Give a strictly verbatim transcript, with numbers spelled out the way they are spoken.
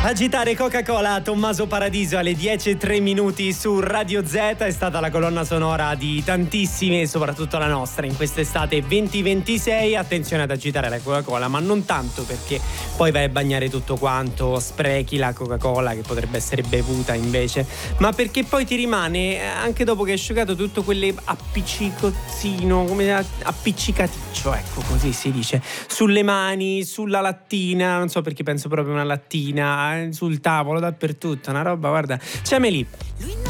Agitare Coca-Cola, Tommaso Paradiso alle dieci e tre minuti su Radio Z. È stata la colonna sonora di tantissime, soprattutto la nostra in quest'estate venti ventisei. Attenzione ad agitare la Coca-Cola, ma non tanto perché poi vai a bagnare tutto quanto, sprechi la Coca-Cola che potrebbe essere bevuta invece, ma perché poi ti rimane, anche dopo che hai asciugato, tutto quelle appiccicozzino, come appiccicaticcio, ecco, così si dice, sulle mani, sulla lattina, non so perché penso proprio a una lattina, sul tavolo, dappertutto, una roba, guarda. C'è Meli.